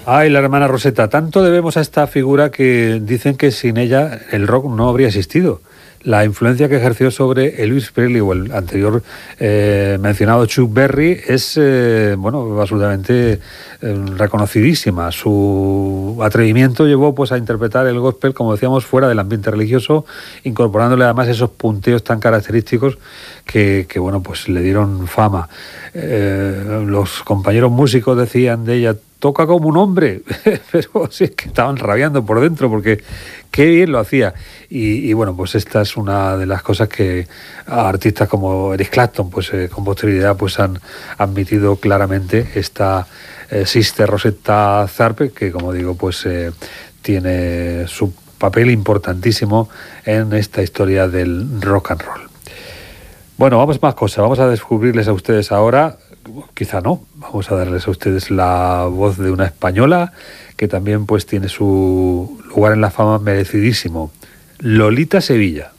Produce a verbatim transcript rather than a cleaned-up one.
Ay, la hermana Rosetta, tanto debemos a esta figura que dicen que sin ella el rock no habría existido. La influencia que ejerció sobre Elvis Presley o el anterior eh, mencionado Chuck Berry es eh, bueno, absolutamente eh, reconocidísima. Su atrevimiento llevó pues a interpretar el gospel, como decíamos, fuera del ambiente religioso, incorporándole además esos punteos tan característicos que, que bueno, pues le dieron fama. Eh, los compañeros músicos decían de ella: toca como un hombre, pero sí es que estaban rabiando por dentro porque qué bien lo hacía. Y, y bueno, pues esta es una de las cosas que artistas como Eric Clapton pues eh, con posterioridad pues han admitido claramente. Esta eh, Sister Rosetta Tharpe, que como digo pues eh, tiene su papel importantísimo en esta historia del rock and roll. Bueno, vamos más cosas, vamos a descubrirles a ustedes ahora, quizá no, vamos a darles a ustedes la voz de una española que también pues tiene su lugar en la fama merecidísimo, Lolita Sevilla.